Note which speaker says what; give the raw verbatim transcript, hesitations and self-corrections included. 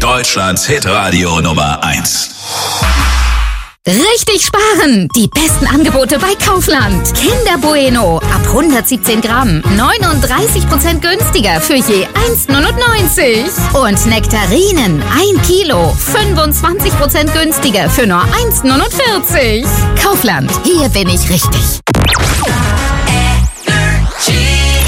Speaker 1: Deutschlands Hitradio Nummer eins.
Speaker 2: Richtig sparen! Die besten Angebote bei Kaufland. Kinder Bueno ab hundertsiebzehn Gramm neununddreißig Prozent günstiger für je eins neunundneunzig. Und Nektarinen ein Kilo fünfundzwanzig Prozent günstiger für nur eins neunundvierzig. Kaufland, hier bin ich richtig.